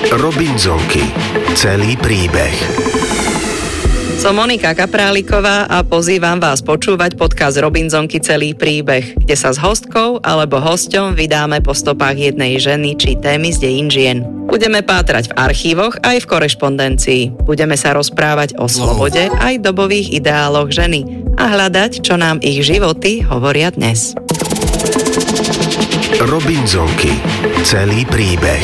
Robinzonky. Celý príbeh. Som Monika Kapráliková a pozývam vás počúvať podcast Robinzonky Celý príbeh, kde sa s hostkou alebo hosťom vydáme po stopách jednej ženy či témy z dejín žien. Budeme pátrať v archívoch aj v korešpondencii. Budeme sa rozprávať o slobode aj dobových ideáloch ženy a hľadať, čo nám ich životy hovoria dnes. Robinzonky. Celý príbeh.